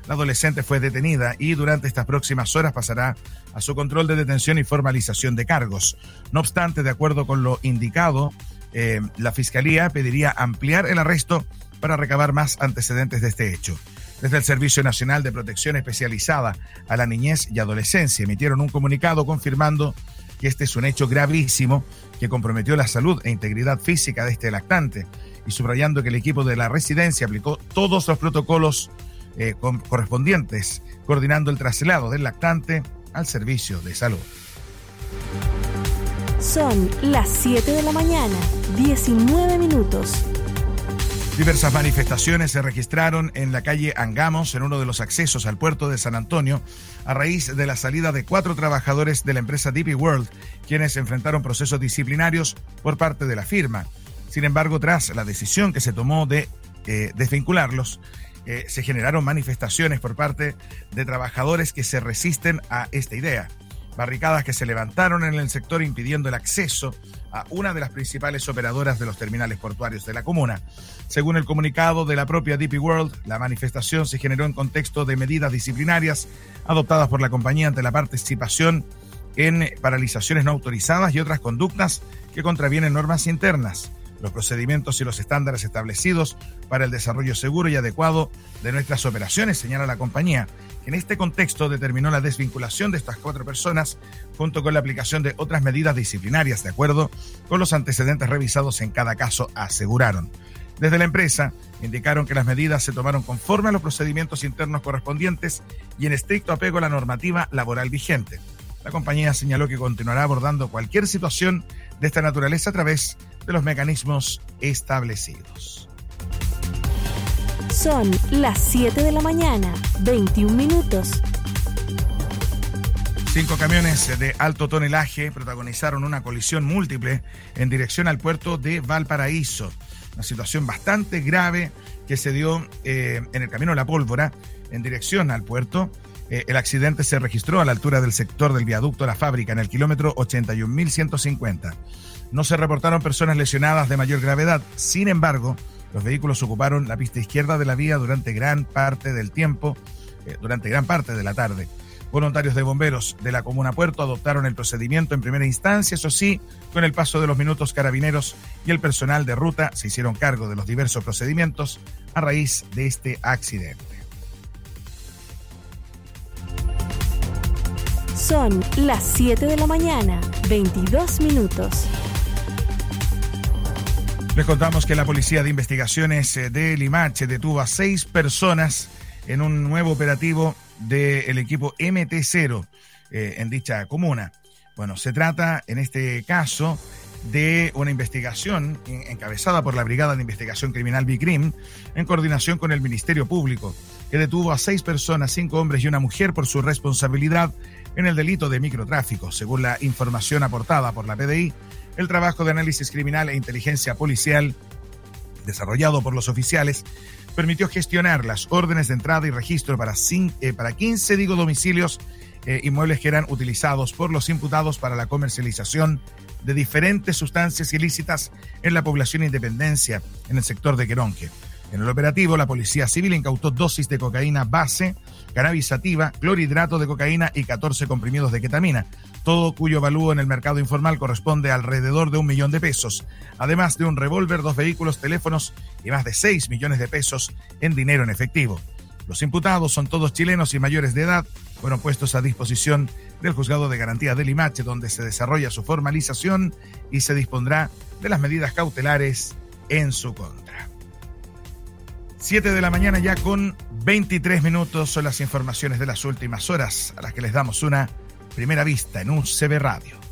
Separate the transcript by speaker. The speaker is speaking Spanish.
Speaker 1: La adolescente fue detenida y durante estas próximas horas pasará a su control de detención y formalización de cargos. No obstante, de acuerdo con lo indicado, la Fiscalía pediría ampliar el arresto para recabar más antecedentes de este hecho. Desde el Servicio Nacional de Protección Especializada a la Niñez y Adolescencia emitieron un comunicado confirmando que este es un hecho gravísimo que comprometió la salud e integridad física de este lactante y subrayando que el equipo de la residencia aplicó todos los protocolos correspondientes, coordinando el traslado del lactante al servicio de salud.
Speaker 2: Son las 7 de la mañana, 19 minutos.
Speaker 1: Diversas manifestaciones se registraron en la calle Angamos, en uno de los accesos al puerto de San Antonio, a raíz de la salida de 4 trabajadores de la empresa DP World, quienes enfrentaron procesos disciplinarios por parte de la firma. Sin embargo, tras la decisión que se tomó de desvincularlos, se generaron manifestaciones por parte de trabajadores que se resisten a esta idea. Barricadas que se levantaron en el sector impidiendo el acceso a una de las principales operadoras de los terminales portuarios de la comuna. Según el comunicado de la propia DP World, la manifestación se generó en contexto de medidas disciplinarias adoptadas por la compañía ante la participación en paralizaciones no autorizadas y otras conductas que contravienen normas internas, los procedimientos y los estándares establecidos para el desarrollo seguro y adecuado de nuestras operaciones, señala la compañía, que en este contexto determinó la desvinculación de estas 4 personas junto con la aplicación de otras medidas disciplinarias de acuerdo con los antecedentes revisados en cada caso, aseguraron. Desde la empresa indicaron que las medidas se tomaron conforme a los procedimientos internos correspondientes y en estricto apego a la normativa laboral vigente. La compañía señaló que continuará abordando cualquier situación de esta naturaleza a través de los mecanismos establecidos.
Speaker 2: Son las 7 de la mañana, 21 minutos.
Speaker 1: 5 camiones de alto tonelaje protagonizaron una colisión múltiple en dirección al puerto de Valparaíso. Una situación bastante grave que se dio en el camino La Pólvora en dirección al puerto. El accidente se registró a la altura del sector del viaducto La Fábrica en el kilómetro 81.150. No se reportaron personas lesionadas de mayor gravedad. Sin embargo, los vehículos ocuparon la pista izquierda de la vía durante gran parte del tiempo, durante gran parte de la tarde. Voluntarios de bomberos de la comuna Puerto adoptaron el procedimiento en primera instancia, eso sí, con el paso de los minutos carabineros y el personal de ruta se hicieron cargo de los diversos procedimientos a raíz de este accidente.
Speaker 2: Son las 7 de la mañana, 22 minutos.
Speaker 1: Les contamos que la Policía de Investigaciones de Limache detuvo a 6 personas en un nuevo operativo del equipo MT0 en dicha comuna. Bueno, se trata en este caso de una investigación encabezada por la Brigada de Investigación Criminal BICRIM en coordinación con el Ministerio Público, que detuvo a 6 personas, 5 hombres y una mujer por su responsabilidad en el delito de microtráfico. Según la información aportada por la PDI, el trabajo de análisis criminal e inteligencia policial desarrollado por los oficiales permitió gestionar las órdenes de entrada y registro para 15 domicilios inmuebles que eran utilizados por los imputados para la comercialización de diferentes sustancias ilícitas en la población Independencia, en el sector de Queronque. En el operativo, la Policía Civil incautó dosis de cocaína base, cannabis sativa, clorhidrato de cocaína y 14 comprimidos de ketamina, todo cuyo valúo en el mercado informal corresponde a alrededor de 1 millón de pesos, además de un revólver, 2 vehículos, teléfonos y más de 6 millones de pesos en dinero en efectivo. Los imputados son todos chilenos y mayores de edad, fueron puestos a disposición del Juzgado de Garantía de Limache, donde se desarrolla su formalización y se dispondrá de las medidas cautelares en su contra. 7 de la mañana ya con 23 minutos son las informaciones de las últimas horas a las que les damos una primera vista en UCB Radio.